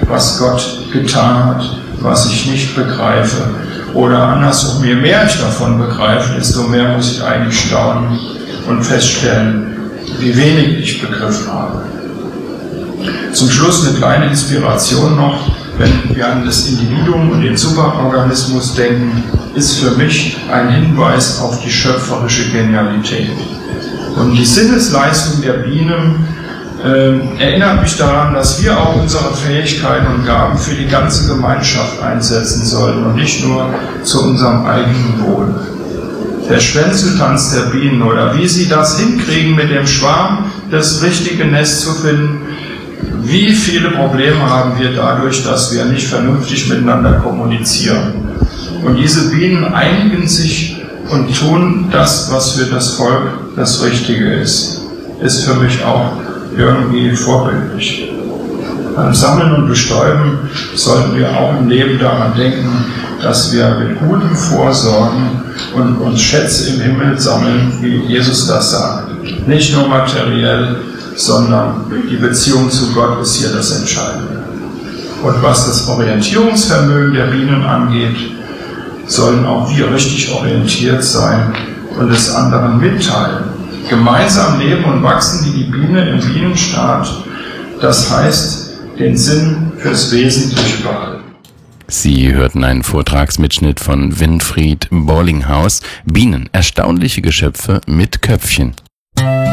was Gott getan hat, was ich nicht begreife. Oder andersrum, je mehr ich davon begreife, desto mehr muss ich eigentlich staunen und feststellen, wie wenig ich begriffen habe. Zum Schluss eine kleine Inspiration noch, wenn wir an das Individuum und den Superorganismus denken, ist für mich ein Hinweis auf die schöpferische Genialität. Und die Sinnesleistung der Bienen erinnert mich daran, dass wir auch unsere Fähigkeiten und Gaben für die ganze Gemeinschaft einsetzen sollten und nicht nur zu unserem eigenen Wohl. Der Schwänzeltanz der Bienen oder wie sie das hinkriegen, mit dem Schwarm das richtige Nest zu finden. Wie viele Probleme haben wir dadurch, dass wir nicht vernünftig miteinander kommunizieren. Und diese Bienen einigen sich und tun das, was für das Volk das Richtige ist. Ist für mich auch irgendwie vorbildlich. Beim Sammeln und Bestäuben sollten wir auch im Leben daran denken, dass wir mit gutem Vorsorgen und uns Schätze im Himmel sammeln, wie Jesus das sagt. Nicht nur materiell, sondern die Beziehung zu Gott ist hier das Entscheidende. Und was das Orientierungsvermögen der Bienen angeht, sollen auch wir richtig orientiert sein und es anderen mitteilen. Gemeinsam leben und wachsen wie die Biene im Bienenstaat, das heißt, den Sinn fürs Wesentliche behalten. Sie hörten einen Vortragsmitschnitt von Winfried Borlinghaus, Bienen, erstaunliche Geschöpfe mit Köpfchen.